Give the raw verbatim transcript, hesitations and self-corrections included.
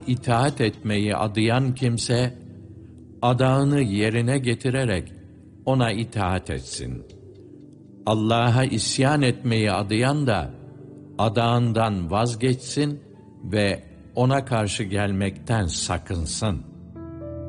itaat etmeyi adayan kimse, adağını yerine getirerek ona itaat etsin. Allah'a isyan etmeyi adayan da, adağından vazgeçsin ve ona karşı gelmekten sakınsın.